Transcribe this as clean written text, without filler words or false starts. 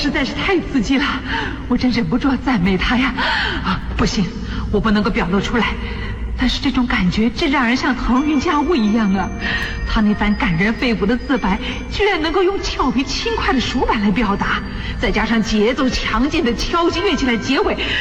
实在是太刺激了，我真忍不住要赞美他呀！不行，我不能够表露出来。但是这种感觉真让人像腾云驾雾一样啊！他那番感人肺腑的自白，居然能够用俏皮轻快的熟板来表达，再加上节奏强劲的敲击乐器来结尾，